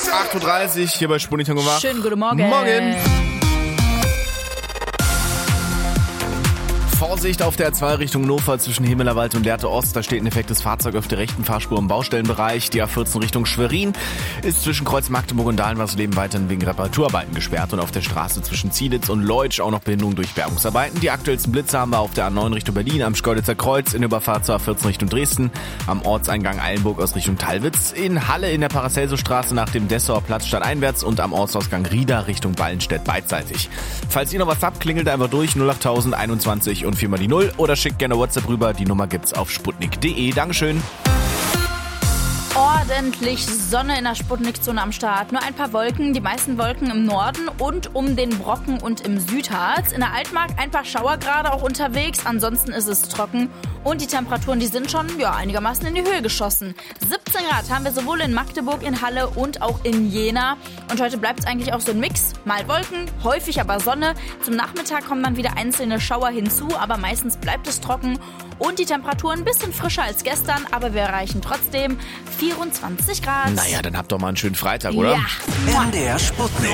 8:30 Uhr hier bei Sputnik gemacht. Schönen guten Morgen. Morgen. Vorsicht auf der A2 Richtung Hannover zwischen Himmelerwald und Lehrte Ost. Da steht ein defektes Fahrzeug auf der rechten Fahrspur im Baustellenbereich. Die A14 Richtung Schwerin ist zwischen Kreuz Magdeburg und Dahlenwasserleben weiterhin wegen Reparaturarbeiten gesperrt. Und auf der Straße zwischen Zielitz und Leutsch auch noch Behinderung durch Bergungsarbeiten. Die aktuellsten Blitze haben wir auf der A9 Richtung Berlin, am Schkeuditzer Kreuz, in der Überfahrt zur A14 Richtung Dresden, am Ortseingang Eilenburg aus Richtung Tallwitz, in Halle in der Paracelso-Straße nach dem Dessauer Platz stadteinwärts und am Ortsausgang Rieda Richtung Ballenstedt beidseitig. Falls ihr noch was habt, klingelt einfach durch 08000 21 und 4 mal die 0 oder schickt gerne WhatsApp rüber. Die Nummer gibt's auf sputnik.de. Dankeschön. Ordentlich Sonne in der Sputnik-Zone am Start. Nur ein paar Wolken, die meisten Wolken im Norden und um den Brocken und im Südharz. In der Altmark ein paar Schauer gerade auch unterwegs, ansonsten ist es trocken. Und die Temperaturen, die sind schon einigermaßen in die Höhe geschossen. 17 Grad haben wir sowohl in Magdeburg, in Halle und auch in Jena. Und heute bleibt es eigentlich auch so ein Mix. Mal Wolken, häufig aber Sonne. Zum Nachmittag kommen dann wieder einzelne Schauer hinzu, aber meistens bleibt es trocken. Und die Temperaturen ein bisschen frischer als gestern, aber wir erreichen trotzdem 24 Grad. Naja, dann habt doch mal einen schönen Freitag, oder? Ja. MDR Sputnik.